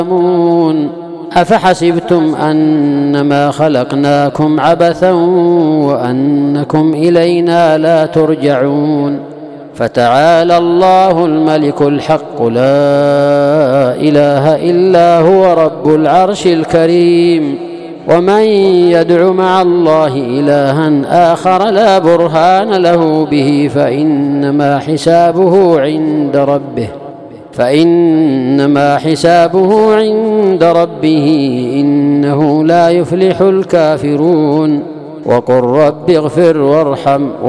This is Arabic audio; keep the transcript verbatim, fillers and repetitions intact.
أفحسبتم أنما خلقناكم عبثا وأنكم إلينا لا ترجعون فتعالى الله الملك الحق لا إله إلا هو رب العرش الكريم. ومن يدع مع الله إلها آخر لا برهان له به فإنما حسابه عند ربه فإنما حسابه عند ربه إنه لا يفلح الكافرون. وقل رب اغفر وارحم